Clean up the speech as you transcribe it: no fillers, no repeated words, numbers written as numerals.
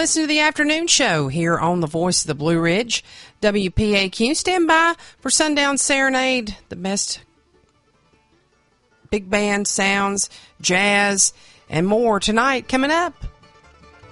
listening to the afternoon show here on the Voice of the Blue Ridge, WPAQ. Stand by for Sundown Serenade, the best big band sounds, jazz, and more tonight coming up